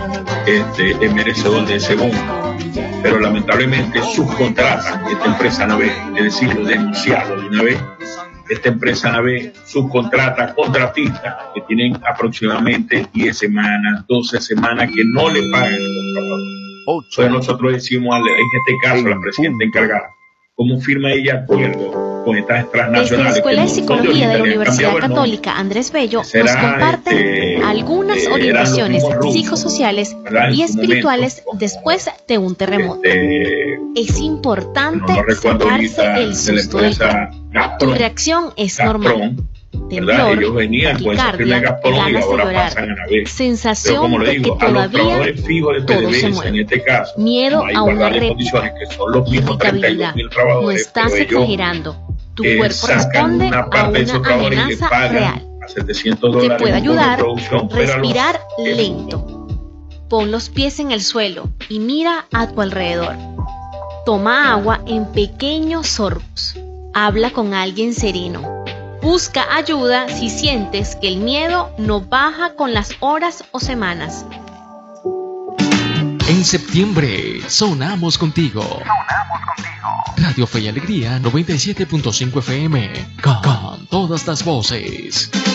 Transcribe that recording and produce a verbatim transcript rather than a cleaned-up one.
este, es merecedor de ese bono, pero lamentablemente subcontrata esta empresa Navé, es decir, lo denunciado de una vez. Esta empresa Navé subcontrata contratistas que tienen aproximadamente diez semanas, doce semanas que no le pagan a los trabajadores. Entonces nosotros decimos, en este caso, a la presidenta encargada, ¿cómo firma ella acuerdo con estas transnacionales? Desde la Escuela de Psicología de la Universidad Católica Andrés Bello nos comparten este, algunas eh, orientaciones psicosociales y espirituales después de un terremoto. Este, es importante no sacarse el susto del cara. Tu reacción es Gazprom, normal. Temblor, ellos venían con esa firma de Gazprom y ahora pasan a Navé. Sensación como le digo, de que todavía fijos de todo se mueve. En este caso, miedo no a una red, que son los mismos treinta y dos mil no estás exagerando. Tu eh, cuerpo responde una a una amenaza real. Te puede ayudar a respirar los, lento. Pon los pies en el suelo y mira a tu alrededor. Toma agua en pequeños sorbos. Habla con alguien sereno. Busca ayuda si sientes que el miedo no baja con las horas o semanas. En septiembre, sonamos contigo. Sonamos contigo. Radio Fe y Alegría noventa y siete punto cinco F M. Con, con todas las voces.